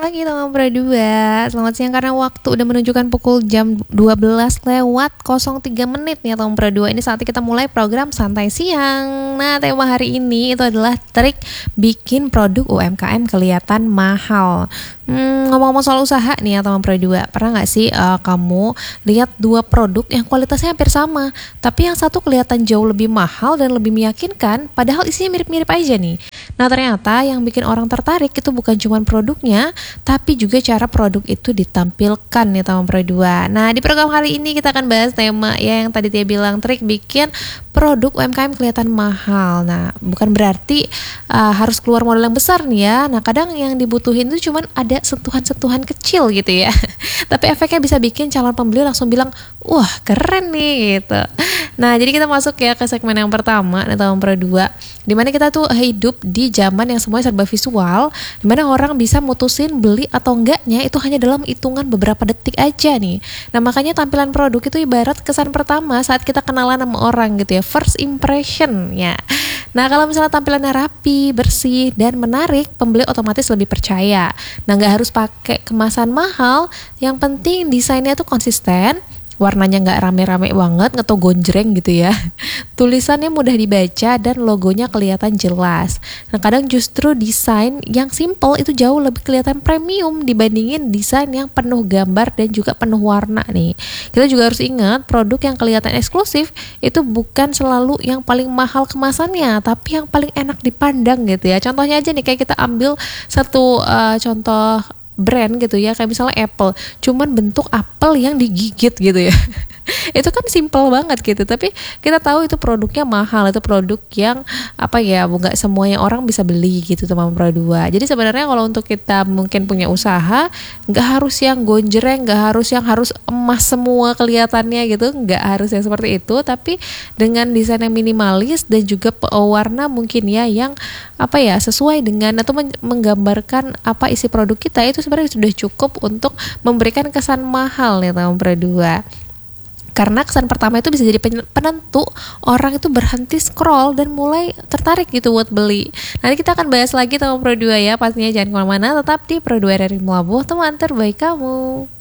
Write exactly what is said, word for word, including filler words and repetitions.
lagi teman Pro dua. Selamat siang karena waktu udah menunjukkan pukul jam dua belas lewat nol tiga menit nih teman Pro dua. Ini saatnya kita mulai program Santai Siang. Nah, tema hari ini itu adalah trik bikin produk U M K M kelihatan mahal. Hmm, ngomong-ngomong soal usaha nih ya teman Pro dua. Pernah gak sih uh, kamu lihat dua produk yang kualitasnya hampir sama, tapi yang satu kelihatan jauh lebih mahal dan lebih meyakinkan, padahal isinya mirip-mirip aja nih. Nah, ternyata yang bikin orang tertarik itu bukan cuma produknya, tapi juga cara produk itu ditampilkan nih teman Pro dua. Nah, di program kali ini kita akan bahas tema ya yang tadi dia bilang trik bikin produk U M K M kelihatan mahal. Nah, bukan berarti uh, harus keluar modal yang besar nih ya. Nah, kadang yang dibutuhin itu cuma ada sentuhan-sentuhan kecil gitu ya. Tapi efeknya bisa bikin calon pembeli langsung bilang, wah keren nih gitu. Nah, jadi kita masuk ya ke segmen yang pertama nih teman Pro dua, dimana kita tuh hidup di zaman yang semuanya serba visual, dimana orang bisa mutusin beli atau enggaknya itu hanya dalam hitungan beberapa detik aja nih. Nah, makanya tampilan produk itu ibarat kesan pertama saat kita kenalan sama orang gitu ya, first impression ya. Nah, kalau misalnya tampilannya rapi, bersih, dan menarik, pembeli otomatis lebih percaya. Nah, nggak harus pakai kemasan mahal, yang penting desainnya tuh konsisten, warnanya nggak rame-rame banget, nggak tau gonjreng gitu ya. Tulisannya mudah dibaca dan logonya kelihatan jelas. Nah, kadang justru desain yang simple itu jauh lebih kelihatan premium dibandingin desain yang penuh gambar dan juga penuh warna nih. Kita juga harus ingat produk yang kelihatan eksklusif itu bukan selalu yang paling mahal kemasannya, tapi yang paling enak dipandang gitu ya. Contohnya aja nih, kayak kita ambil satu uh, contoh brand gitu ya, kayak misalnya Apple, cuman bentuk apel yang digigit gitu ya. Itu kan simple banget gitu, tapi kita tahu itu produknya mahal, itu produk yang apa ya, nggak semuanya orang bisa beli gitu teman Pro dua. Jadi sebenarnya kalau untuk kita mungkin punya usaha, nggak harus yang gonjreng, nggak harus yang harus emas semua kelihatannya gitu, nggak harus yang seperti itu, tapi dengan desain yang minimalis dan juga warna mungkin ya yang apa ya sesuai dengan atau menggambarkan apa isi produk kita, itu sebenarnya sudah cukup untuk memberikan kesan mahal nih teman Pro dua. Karena kesan pertama itu bisa jadi penentu orang itu berhenti scroll dan mulai tertarik gitu buat beli. Nanti kita akan bahas lagi teman Pro dua ya, pastinya jangan kemana-mana, tetap di Pro dua R R I Melabuh, teman terbaik kamu.